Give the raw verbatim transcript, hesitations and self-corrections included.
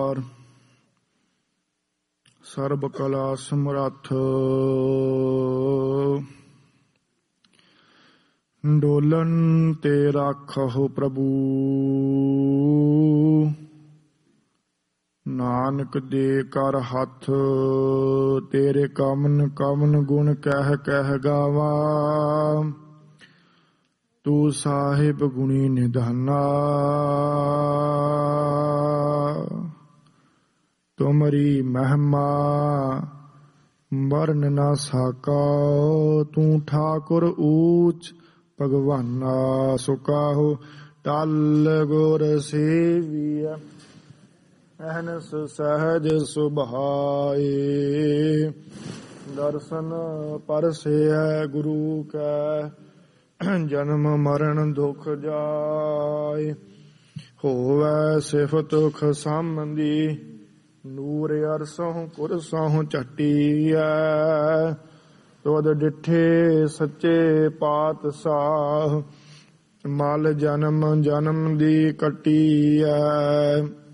ਸਰਬ ਕਲਾ ਸਮਰੱਥ ਡੋਲਨ ਤੇ ਰਾਖਹੁ ਪ੍ਰਭੂ ਨਾਨਕ ਦੇ ਕਰ ਹੱਥ ਤੇਰੇ ਕਮਨ ਕਮਨ ਗੁਣ ਕਹਿ ਕਹਿ ਗਾਵਾ ਤੂੰ ਸਾਹਿਬ ਗੁਣੀ ਨਿਧਾਨਾ ਤੁਮਰੀ ਮਹਿਮਾ ਵਰਨ ਨਾ ਸਾਕਾ ਤੂੰ ਠਾਕੁਰ ਊਚ ਭਗਵਾਨਾ ਸੁਕਾਹੋ ਟਲ ਗੁਰ ਸੇਵੀਆ ਅਹਨਸ ਸਹਜ ਸੁਭਾਏ ਦਰਸ਼ਨ ਪਰਸੈ ਗੁਰੂ ਕੈ ਜਨਮ ਮਰਨ ਦੁਖ ਜਾਏ ਹੋਵੈ ਸਿਫਤ ਖਸਮੰਦੀ ਨੂਰ ਅਰਸੋਂ ਕੁਰਸੋਂ ਝਟੀਐ ਤੁਧ ਡਿਠੇ ਸੱਚੇ ਪਾਤਸ਼ਾਹ ਮਲ ਜਨਮ ਜਨਮ ਦੀ ਕੱਟੀਐ